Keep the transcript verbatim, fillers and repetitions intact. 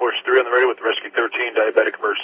Force three on the radio with Rescue thirteen, diabetic emergency.